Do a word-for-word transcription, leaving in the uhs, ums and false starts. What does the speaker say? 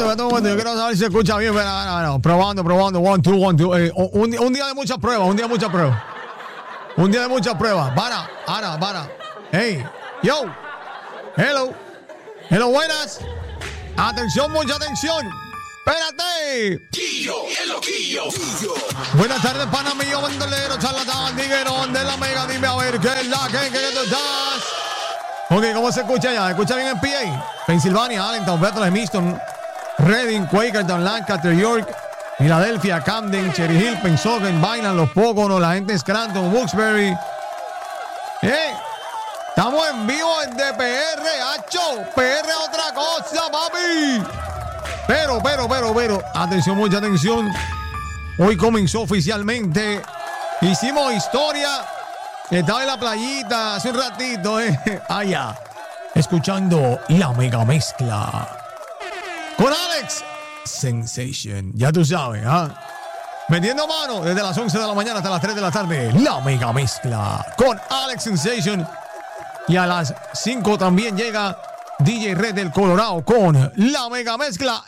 espérate un momento. Yo quiero saber si se escucha bien. Espera, espera, espera. Probando, probando. One, two, one, two. Eh, un, un día de muchas pruebas, un día de muchas pruebas. Un día de muchas pruebas. Para, para, para. Hey, yo. Hello. Hello, buenas. Atención, mucha atención. Espérate. Quillo, el loquillo. Buenas tardes, pana mío, bandolero, charlatán, diguerón de la mega. Dime a ver qué es la que, que tú estás. Ok, ¿cómo se escucha ya? ¿Escucha bien en P A? Pensilvania, Allentown, Bethlehem, Easton, Reading, Quakertown, Lancaster, York, Filadelfia, Camden, Cherry Hill, Pensacola, Vineland, Los Póconos, la gente de Scranton, Wilkes-Barre. ¡Eh! Estamos en vivo en D P R, hacho. P R otra cosa, papi. Pero, pero, pero, pero, atención, mucha atención. Hoy comenzó oficialmente. Hicimos historia. Estaba en la playita hace un ratito, eh. Allá. Escuchando la mega mezcla. Con Alex Sensation. Ya tú sabes, ¿ah? Metiendo mano desde las once de la mañana hasta las tres de la tarde. La mega mezcla. Con Alex Sensation. Y a las cinco también llega D J Red del Colorado con la mega mezcla